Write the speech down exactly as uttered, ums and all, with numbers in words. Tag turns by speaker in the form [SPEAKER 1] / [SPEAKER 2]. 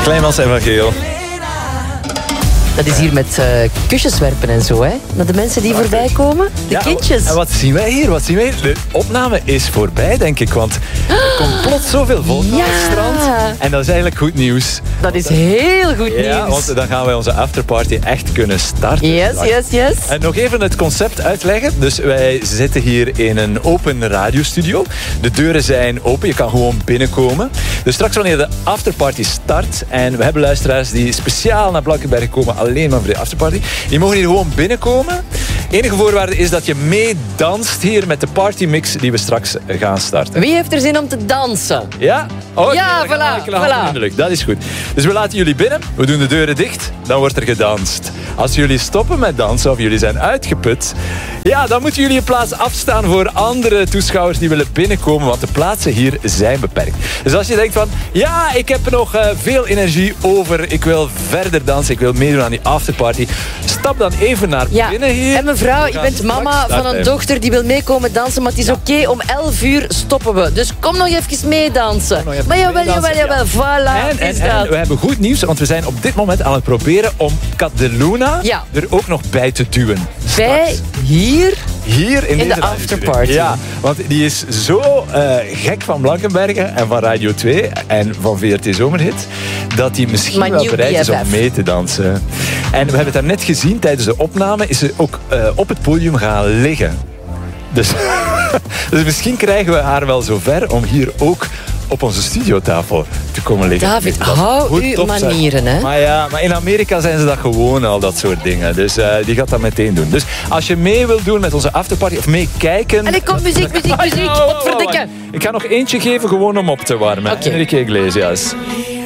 [SPEAKER 1] Kleimans en Van Geel.
[SPEAKER 2] Dat is hier met uh, kusjes werpen en zo, hè? Naar de mensen die voorbij komen. De
[SPEAKER 1] ja,
[SPEAKER 2] kindjes.
[SPEAKER 1] En wat zien wij hier? Wat zien wij hier? De opname is voorbij, denk ik. Want er komt plots zoveel volk
[SPEAKER 2] ja.
[SPEAKER 1] op het strand. En dat is eigenlijk goed nieuws.
[SPEAKER 2] Dat is heel goed nieuws.
[SPEAKER 1] Ja, want dan gaan wij onze afterparty echt kunnen starten.
[SPEAKER 2] Yes, yes, yes.
[SPEAKER 1] En nog even het concept uitleggen. Dus wij zitten hier in een open radiostudio. De deuren zijn open, je kan gewoon binnenkomen. Dus straks wanneer de afterparty start, en we hebben luisteraars die speciaal naar Blankenberg komen, alleen maar voor de afterparty, die mogen hier gewoon binnenkomen. Enige voorwaarde is dat je meedanst hier met de partymix die we straks gaan starten.
[SPEAKER 2] Wie heeft er zin om te dansen?
[SPEAKER 1] Ja? Oh,
[SPEAKER 2] ja,
[SPEAKER 1] okay,
[SPEAKER 2] voilà,
[SPEAKER 1] voilà. voilà. Dat is goed. Dus we laten jullie binnen, we doen de deuren dicht, dan wordt er gedanst. Als jullie stoppen met dansen of jullie zijn uitgeput, ja, dan moeten jullie je plaats afstaan voor andere toeschouwers die willen binnenkomen, want de plaatsen hier zijn beperkt. Dus als je denkt van, ja, ik heb nog uh, veel energie over, ik wil verder dansen, ik wil meedoen aan die afterparty, stap dan even naar
[SPEAKER 2] ja.
[SPEAKER 1] binnen hier.
[SPEAKER 2] En mevrouw, je bent mama van een dochter die wil meekomen dansen, maar het is ja. oké, okay, om elf uur stoppen we. Dus kom nog even meedansen. Nog even maar jawel, jawel, jawel, ja. voilà.
[SPEAKER 1] En, en, en we hebben goed nieuws, want we zijn op dit moment aan het proberen om Cat de Luna ja. er ook nog bij te duwen.
[SPEAKER 2] Bij hier?
[SPEAKER 1] Hier in,
[SPEAKER 2] in de afterparty.
[SPEAKER 1] Ja, want die is zo uh, gek van Blankenbergen en van Radio twee en van V R T Zomerhit, dat hij misschien My wel bereid is om mee te dansen. En we hebben het daarnet gezien, tijdens de opname is ze ook uh, op het podium gaan liggen. Dus, dus misschien krijgen we haar wel zover om hier ook op onze studiotafel te komen liggen.
[SPEAKER 2] David, hou uw manieren, hè?
[SPEAKER 1] Maar ja, maar in Amerika zijn ze dat gewoon al, dat soort dingen. Dus uh, die gaat dat meteen doen. Dus als je mee wilt doen met onze afterparty of meekijken...
[SPEAKER 2] En ik kom muziek, muziek, muziek, opverdikken.
[SPEAKER 1] Ik ga nog eentje geven, gewoon om op te warmen.
[SPEAKER 2] Okay.
[SPEAKER 1] Enrique Iglesias.